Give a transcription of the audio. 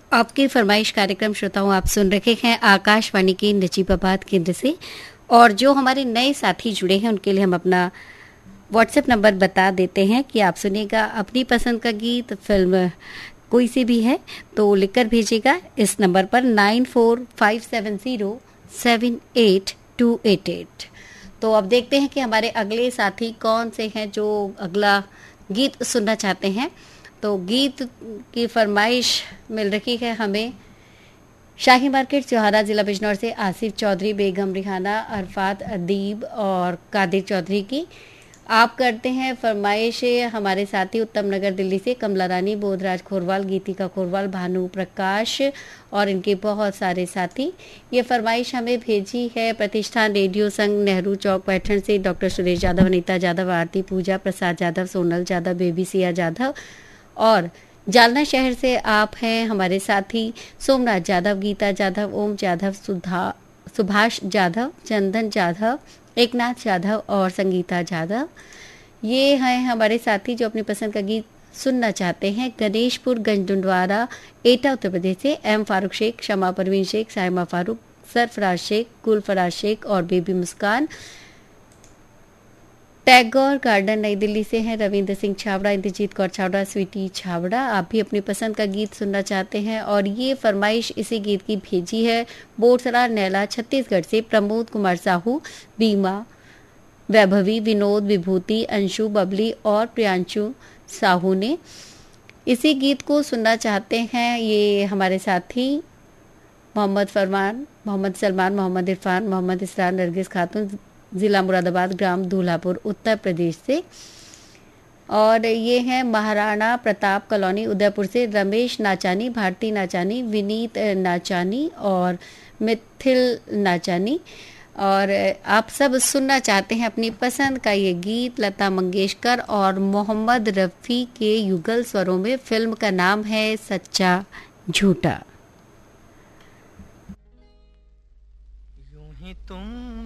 आपकी फरमाइश कार्यक्रम श्रोताओं आप सुन रहे हैं आकाशवाणी के नजीबाबाद केंद्र से। और जो हमारे नए साथी जुड़े हैं उनके लिए हम अपना व्हाट्सएप नंबर बता देते हैं कि आप सुनिएगा अपनी पसंद का गीत, फिल्म कोई सी भी है तो लिखकर भेजिएगा इस नंबर पर 9457078288। तो अब देखते हैं कि हमारे अगले साथी कौन से हैं जो अगला गीत सुनना चाहते हैं। तो गीत की फरमाइश मिल रही है हमें शाही मार्केट चौहारा जिला बिजनौर से आसिफ चौधरी, बेगम रिहाना, अरफात अदीब और कादिर चौधरी की। आप करते हैं फरमाइश हमारे साथी उत्तम नगर दिल्ली से कमला रानी, बोधराज खोरवाल, गीतिका खोरवाल, भानु प्रकाश और इनके बहुत सारे साथी। ये फरमाइश हमें भेजी है प्रतिष्ठान रेडियो संघ नेहरू चौक पैठण से डॉक्टर सुरेश यादव, अनीता यादव, आरती पूजा, प्रसाद यादव, सोनल यादव, बेबी सिया यादव। और जालना शहर से आप हैं हमारे साथी सोमनाथ यादव, गीता यादव, ओम यादव, सुभाष यादव, चंदन यादव, एकनाथ यादव और संगीता यादव। ये हैं हमारे साथी जो अपनी पसंद का गीत सुनना चाहते हैं। गणेशपुर गंजडुंडवारा एटा उत्तर प्रदेश से एम फारूक शेख, शमा परवीन शेख, साइमा फारूक, सरफराज शेख, गुलफराज शेख और बेबी मुस्कान। टैगोर गार्डन नई दिल्ली से हैं रविंद्र सिंह छाबड़ा, इंद्रजीत कौर छाबड़ा, स्वीटी छाबड़ा। आप भी अपनी पसंद का गीत सुनना चाहते हैं और ये फरमाइश इसी गीत की भेजी है बोरसरा नैला छत्तीसगढ़ से प्रमोद कुमार साहू, बीमा, वैभवी, विनोद, विभूति, अंशु, बबली और प्रियांशु साहू ने इसी गीत को सुनना चाहते हैं। ये हमारे साथी मोहम्मद फरमान, मोहम्मद सलमान, मोहम्मद इरफान, मोहम्मद इसरार, नरगिस खातून, जिला मुरादाबाद, ग्राम दूल्हापुर, उत्तर प्रदेश से। और ये हैं महाराणा प्रताप कॉलोनी उदयपुर से रमेश नाचानी, भारती नाचानी, विनीत नाचानी और मिथिल नाचानी। और आप सब सुनना चाहते हैं अपनी पसंद का ये गीत लता मंगेशकर और मोहम्मद रफ़ी के युगल स्वरों में। फिल्म का नाम है सच्चा झूठा। यूं ही तुम